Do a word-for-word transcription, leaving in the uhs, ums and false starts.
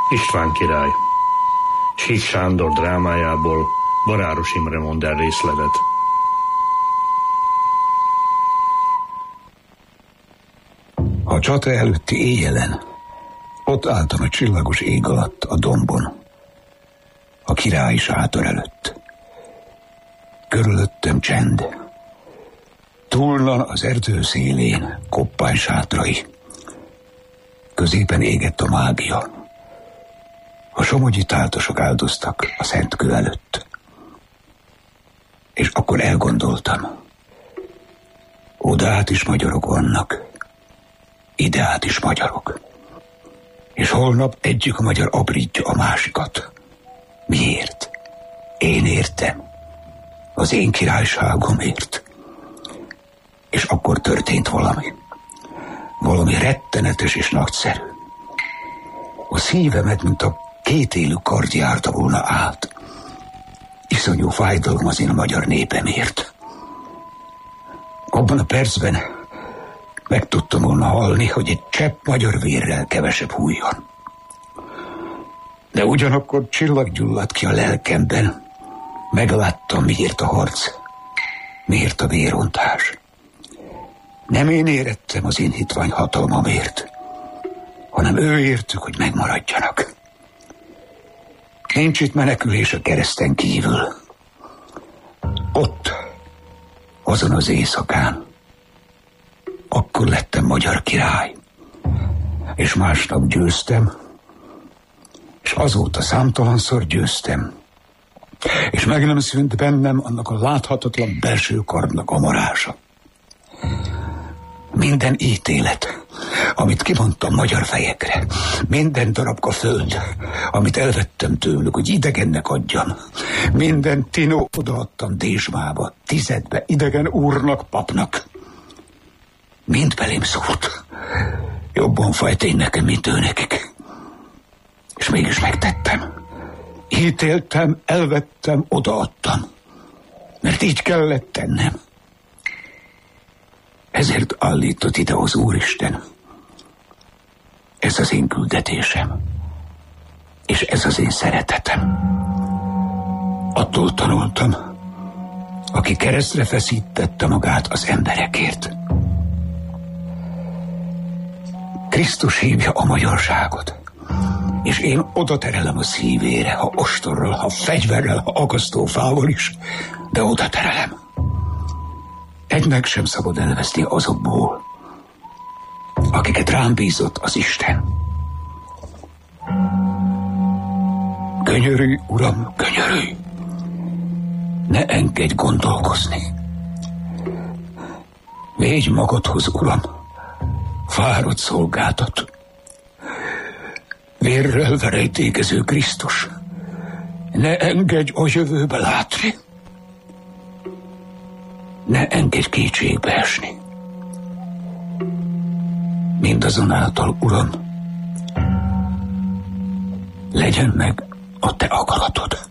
István király. Sík Sándor drámájából Boráros Imre mond el részletet. A csata előtti éjjelen ott álltam a csillagos ég alatt a dombon, a királyi sátor előtt. Körülöttem csend. Túlnan az erdő szélén koppány sátrai. Középen égett a mágia. A somogyi táltosok áldoztak a szent kő előtt. És akkor elgondoltam, oda át is magyarok vannak, ide át is magyarok. És holnap egyik a magyar abrítja a másikat. Miért? Én értem. Az én királyságomért. És akkor történt valami. Valami rettenetes és nagyszerű. A szívemet, mint a kétélű kard járta volna át. Iszonyú fájdalom az én a magyar népemért. Abban a percben meg tudtam volna halni, hogy egy csepp magyar vérrel kevesebb hújjon. De ugyanakkor csillag gyulladt ki a lelkemben. Megláttam, miért a harc, miért a vérontás. Nem én érettem az én hitvány hatalmamért, hanem ő értük, hogy megmaradjanak. Nincs itt menekülés a kereszten kívül. Ott, azon az éjszakán, akkor lettem magyar király, és másnap győztem, és azóta számtalanszor győztem, és meg nem szűnt bennem annak a láthatatlan belső kardnak a marása. Minden ítélet, amit kimondtam magyar fejekre, minden darabka föld, amit elvettem tőlük, hogy idegennek adjam, minden tinó odaadtam Dézsmába, tizedbe, idegen úrnak, papnak, mind belém szólt. Jobban fájt én nekem, mint ő nekik. És mégis megtettem. Ítéltem, elvettem, odaadtam. Mert így kellett tennem. Ezért állított ide az Úristen. Ez az én küldetésem. És ez az én szeretetem. Attól tanultam, aki keresztre feszítette magát az emberekért. Krisztus hívja a magyarságot, és én oda terelem a szívére, ha ostorral, ha fegyverrel, ha akasztófával is, de oda terelem. Egynek sem szabad elveszni azokból, akiket rám bízott az Isten. Könyörülj, Uram, könyörülj! Ne engedj gondolkozni. Védj magadhoz, Uram, fáradt szolgádat. Vérrel verejtékező Krisztus, ne engedj a jövőbe látni. Ne engedj kétségbe esni. Mindazonáltal, Uram, legyen meg a te akaratod.